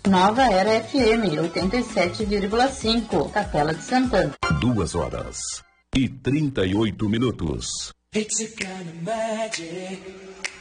Nova Era FM 87,5, Capela de Santana. 2h38. It's a kind of magic.